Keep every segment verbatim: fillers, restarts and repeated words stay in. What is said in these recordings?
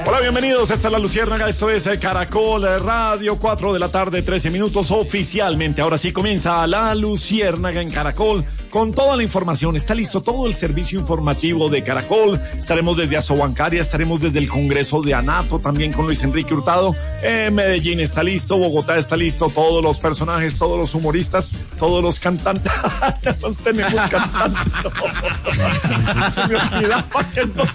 Hola, bienvenidos. Esta es La Luciérnaga. Esto es Caracol Radio, cuatro de la tarde, trece minutos oficialmente. Ahora sí comienza La Luciérnaga en Caracol con toda la información. Está listo todo el servicio informativo de Caracol. Estaremos desde Asobancaria, estaremos desde el Congreso de Anato, también con Luis Enrique Hurtado. Eh, Medellín está listo, Bogotá está listo, todos los personajes, todos los humoristas, todos los cantantes. No tenemos cantantes. Se me olvidaba que no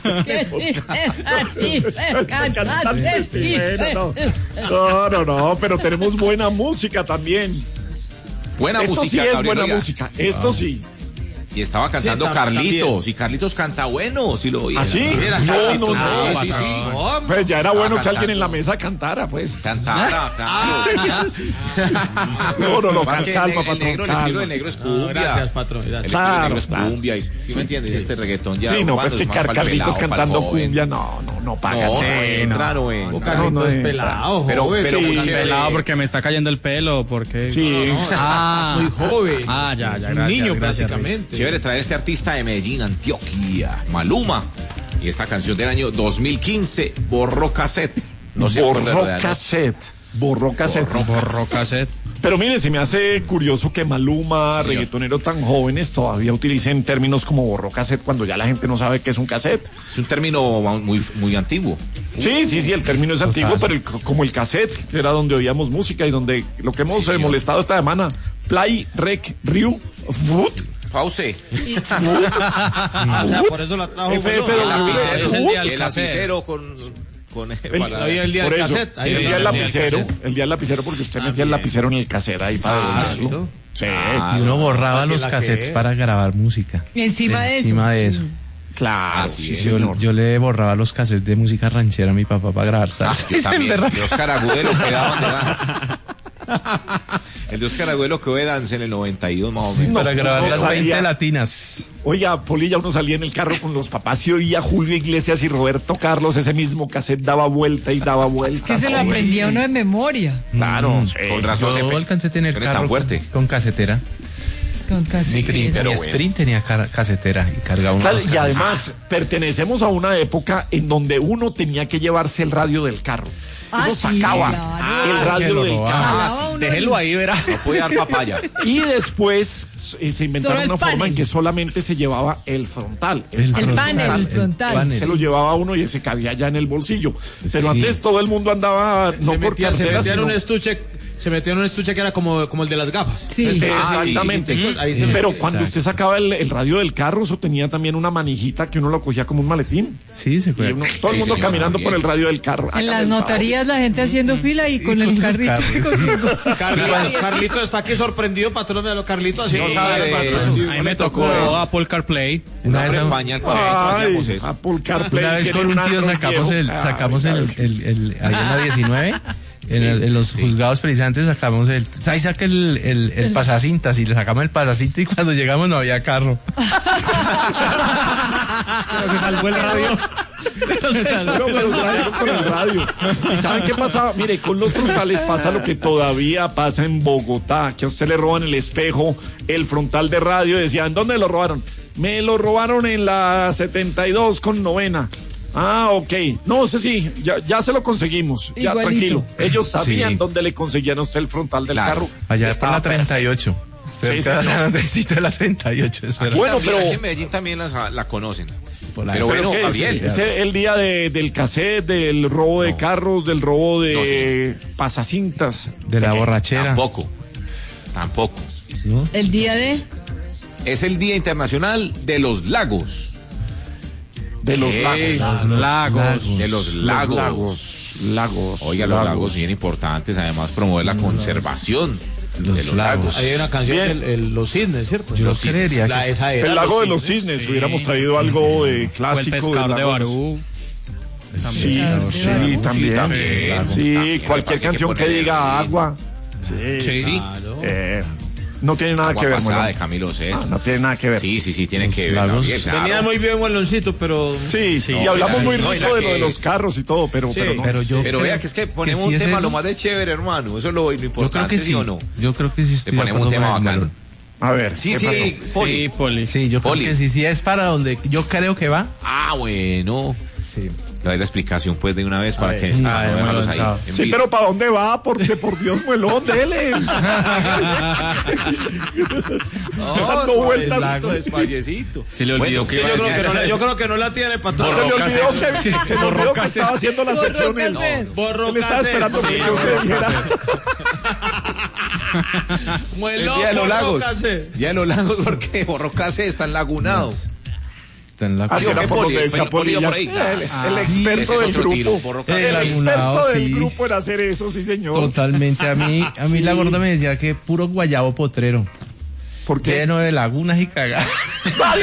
tenemos No, no, no, pero tenemos buena música también. Buena Esto música. sí es Gabriel, buena oiga. música, esto Ah. sí. Y estaba cantando Sí, Carlitos, también. y Carlitos canta bueno, si lo oía. ¿Ah, sí? Era No, Carlitos, no, no, sí, sí, sí. Pues ya era bueno Estaba que alguien cantando. en la mesa cantara, pues. Cantara, claro. No, no, no, Más que calma, el, el patrón, negro, el calma. estilo del negro es cumbia. Gracias, patrón. El Gracias. estilo del negro es Claro, cumbia. Y, ¿sí me entiendes? Este reggaetón ya. Sí, no, urbano pues que es más pa'l Carlitos pelado, pa'l cantando joven. cumbia, no, no, no paga. No, sí, no entra, no O entra. Carlitos no, no, es no, pelado, Pero, joven. pero sí, muy chévere. Pelado porque me está cayendo el pelo, porque... Sí. Ah, muy joven. Ah, ya, ya, Un gracias, niño gracias, prácticamente. Chévere traer este artista de Medellín, Antioquia, Maluma. Y esta canción del año dos mil quince, Borró Cassette. No se acuerda de Borró la- cassette. Borró cassette. Borró cassette. Pero mire, se me hace curioso que Maluma, Sí, reggaetonero tan jóvenes, todavía utilicen términos como borró cassette cuando ya la gente no sabe qué es un cassette. Es un término muy, muy antiguo. Sí, sí, sí, el término es antiguo, pero el- como el cassette, que era donde oíamos música y donde lo que hemos Sí, eh, señor. molestado esta semana, play, rec, riu, foot, Pause. Ah, o sea, por eso la trajo. F F bueno. El W. lapicero, es el día del el cassette. lapicero con... con El- para- Hoy el día por del eso, cassette. sí, Ahí el está. día del el día del lapicero, cassette. el día del lapicero porque usted metía el bien. lapicero en el cassette ahí para Ah, doblarlo. Sí, Ah, Y uno borraba fácil los la que cassettes es. para grabar música. Encima de eso. Encima de eso. claro, Así sí, es. Yo, señor. yo le borraba los cassettes de música ranchera a mi papá para grabar Ah, salsa. yo también. Berra- De Oscar Agudelo quedaba donde Dance. El de Oscar Agudelo quedó de Dance en el noventa y dos más o menos. No, para grabar no las sabía. veinte latinas. Oiga, Polilla, uno salía en el carro con los papás y oía Julio Iglesias y Roberto Carlos, ese mismo cassette daba vuelta y daba vuelta. Que se lo aprendía uno de memoria. Claro, sí. Con razón se Yo pe- alcancé a tener no eres tan carro fuerte. con, con casetera. Con casi. Mi, pri- pero mi bueno. Sprint tenía car- casetera y cargaba uno. Claro, de los y cassettes. además pertenecemos a una época en donde uno tenía que llevarse el radio del carro. Ah, Uno sí, sacaba claro. el que radio lo del robaba. carro. Jalaba uno Déjelo el- ahí, verá. No podía dar papaya. Y después eh, se inventaron Solo el una forma panel. en que solamente se llevaba el frontal. El El panel, el frontal. Se lo llevaba uno y se cabía ya en el bolsillo. Pero Sí. antes todo el mundo andaba, no Se por metía, se cartera, metía en sino- un estuche. Se metió en un estuche que era como, como el de las gafas. Sí. Entonces, Ah, sí, exactamente. sí, ahí se Pero metía. cuando usted sacaba el, el radio del carro, eso tenía también una manijita que uno lo cogía como un maletín. Sí, se Y fue. uno- todo el Sí, mundo señor, caminando también. por el radio del carro. En Hágame las el favor. notarías la gente haciendo fila y con el carrito. Carlito, Carlito está aquí sorprendido, patrón de los Carlitos. Así Sí, no sabe, eh, patrón. A mí me tocó Apple CarPlay. Una Una vez, prepaña al cuento, Ay, hacíamos eso. Apple CarPlay. una vez tiene con un tío Android sacamos viejo. el, Ay, sacamos el, ay, el, el, ahí en la diecinueve, en, el- en los juzgados perisantes sacamos el, ahí saca el, el, el pasacintas y le sacamos el pasacintas y cuando llegamos no había carro. Pero se salvó el radio. No, pero trajeron con el radio. ¿Y saben qué pasaba? Mire, con los frontales pasa lo que todavía pasa en Bogotá, que a usted le roban el espejo, el frontal de radio, y decían, ¿dónde lo robaron? Me lo robaron en la setenta y dos con novena. Ah, ok. No sé si, ya, ya se lo conseguimos. Ya, Igualito. tranquilo. Ellos sabían Sí. dónde le conseguían a usted el frontal del Claro. carro. Allá está Estaba la treinta y ocho. Sí, Cerca de señor. San Andresito de la treinta y ocho. Eso era. Bueno, También, pero- aquí en Medellín también las- la conocen. Por la- Pero ¿Pero bueno, qué es? Gabriel. Es el, el día de, del cassette, del robo de carros, del robo de pasacintas. de la borrachera. Tampoco. Tampoco. El día de. Es el Día Internacional de los Lagos. De los Eh, lagos. Los lagos. De los Los lagos. lagos. Lagos. Oiga, los lagos bien importantes. Además, promover la conservación de los lagos. Hay una canción Bien. que el, el- Los Cisnes, ¿cierto? Yo Los Cisnes. creería La- que- esa era El lago de los Cisnes. cisnes. Hubiéramos traído algo de O el clásico. pescador del de lago Barú. Sí, Lago. sí, Sí, también. también. Sí, También, cualquier hay que canción que ponerle diga ahí. agua. Sí. Sí. Sí. Claro. Eh, no tiene nada Agua que ver, pasada Molón. de Camilo Sesto. Ah, no tiene nada que ver. Sí, sí, sí, tiene que ver. lagos. Gabriel, claro. Venía muy bien Mueloncito, pero... Sí, Sí, y hablamos claro. muy No, y rico la de lo que de los es- carros y todo, pero, Sí, pero no. pero yo- Pero creo vea que es que ponemos sí un es tema eso. lo más de chévere, hermano. Eso es lo, lo Yo creo importante, que sí. ¿sí o no? Yo creo que sí estoy de ponemos un acuerdo tema con el bacano. A ver, Sí, ¿qué sí, pasó? Poli. Sí, Poli. Sí, yo Poli. creo que sí, sí es para donde yo creo que va. Ah, bueno. Sí. Le doy la explicación pues de una vez para ver. que Ah, para no dejarlos ahí. chao. en Sí, vivo. pero ¿para dónde va? Porque por Dios, muelón, dele. Dando vueltas. Despacito, despaciecito. Se le olvidó Bueno, que Yo iba a creo que no, decir. la- yo creo que no la tiene, patrón. Se le olvidó que, se le olvidó que estaba haciendo la Borró sección él. cassette. Borró Él estaba cassette. esperando que Sí, yo se dijera. El Muelón, día de los borró lagos. cassette. Día de los lagos porque Borrocase está enlagunado. Está en la Así ¿o era qué, por Poli? donde decía Poli, Poli, Polilla. por ahí. El, el Ese experto es del otro tiro, grupo. Borrocase. El El experto lagunado, del sí. grupo en hacer eso, sí, señor. Totalmente. A mí, a mí la gorda me decía que puro guayabo potrero. ¿Por qué? Lleno de lagunas y cagadas.